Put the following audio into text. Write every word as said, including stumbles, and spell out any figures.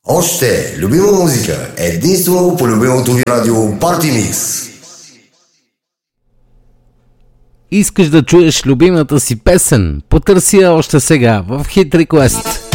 Още любима музика, единствено по любимото ви радио Party Mix. Искаш да чуеш любимата си песен? Потърси я още сега в Hit Request.